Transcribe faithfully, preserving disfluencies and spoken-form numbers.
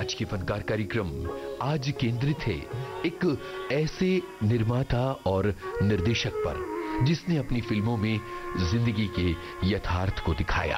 आज के फनकार कार्यक्रम आज केंद्रित है एक ऐसे निर्माता और निर्देशक पर जिसने अपनी फिल्मों में जिंदगी के यथार्थ को दिखाया।